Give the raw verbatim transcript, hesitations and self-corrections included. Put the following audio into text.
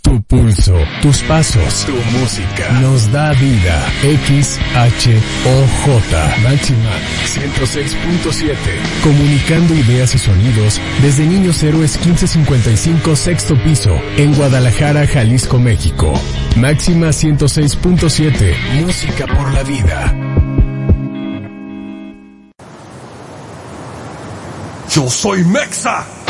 Tu pulso, tus pasos, tu música nos da vida. X H O J Máxima ciento seis punto siete. Comunicando ideas y sonidos desde Niños Héroes quince cincuenta y cinco sexto piso en Guadalajara, Jalisco, México. Máxima ciento seis punto siete. Música por la vida. Yo soy Mexa.